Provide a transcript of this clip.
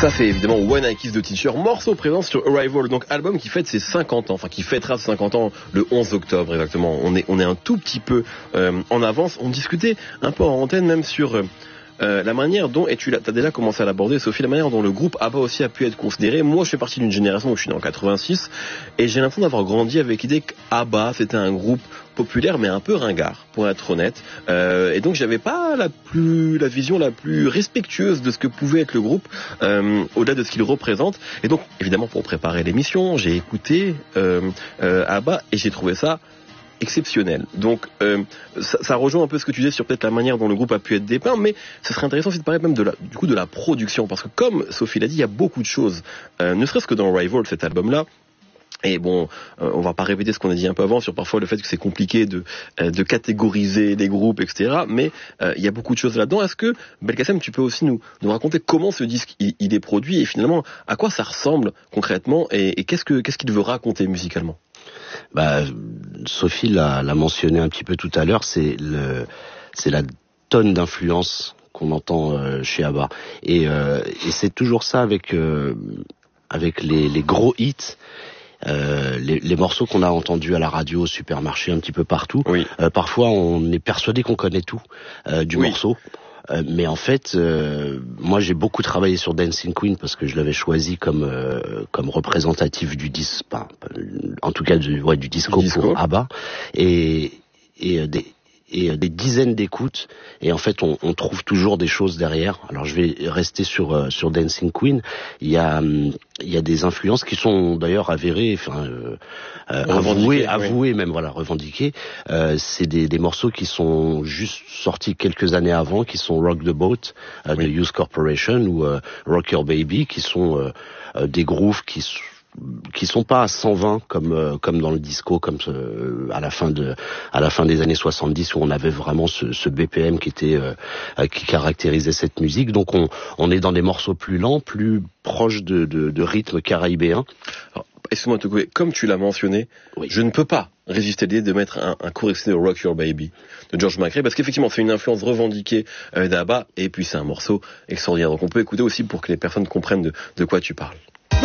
Ça c'est évidemment When I Kiss the Teacher, morceau présent sur Arrival, donc album qui fête ses 50 ans, enfin qui fêtera ses 50 ans le 11 octobre exactement. On est un tout petit peu en avance. On discutait un peu en antenne même sur la manière dont, et tu as déjà commencé à l'aborder Sophie, la manière dont le groupe ABBA aussi a pu être considéré. Moi je fais partie d'une génération où je suis né en 86 et j'ai l'impression d'avoir grandi avec l'idée qu'ABBA c'était un groupe populaire mais un peu ringard pour être honnête, et donc j'avais pas la vision la plus respectueuse de ce que pouvait être le groupe au-delà de ce qu'il représente. Et donc évidemment pour préparer l'émission j'ai écouté ABBA et j'ai trouvé ça exceptionnel. Donc ça rejoint un peu ce que tu disais sur peut-être la manière dont le groupe a pu être dépeint, mais ce serait intéressant aussi de parler même de la production, parce que comme Sophie l'a dit, il y a beaucoup de choses, ne serait-ce que dans Rival, cet album-là. Et bon, on va pas répéter ce qu'on a dit un peu avant sur parfois le fait que c'est compliqué de catégoriser les groupes, etc. Mais il y a beaucoup de choses là-dedans. Est-ce que, Belkacem, tu peux aussi nous raconter comment ce disque il est produit et finalement à quoi ça ressemble concrètement et qu'est-ce qu'il veut raconter musicalement? Sophie l'a mentionné un petit peu tout à l'heure, c'est la tonne d'influence qu'on entend chez ABBA. Et c'est toujours ça avec les gros hits. Les morceaux qu'on a entendus à la radio, au supermarché, un petit peu partout. Oui. Parfois, on est persuadé qu'on connaît tout du morceau. Mais en fait, moi j'ai beaucoup travaillé sur Dancing Queen parce que je l'avais choisi comme représentatif du disque, en tout cas du disco pour ABBA, et des dizaines d'écoutes, et en fait on trouve toujours des choses derrière. Alors je vais rester sur Dancing Queen. Il y a des influences qui sont d'ailleurs avérées, avouées même, voilà, revendiquées. C'est des morceaux qui sont juste sortis quelques années avant, qui sont Rock the Boat de Youth Corporation ou Rock Your Baby, qui sont des grooves qui sont pas à 120 comme dans le disco, comme à la fin des années 70 où on avait vraiment ce BPM qui caractérisait cette musique. Donc on est dans des morceaux plus lents, plus proches de rythme caraïbéen. Alors, excuse-moi de te couper, comme tu l'as mentionné, je ne peux pas résister à l'idée de mettre un court extrait de Rock Your Baby de George McRae, parce qu'effectivement c'est une influence revendiquée d'ABBA et puis c'est un morceau extraordinaire. Donc on peut écouter aussi pour que les personnes comprennent de quoi tu parles.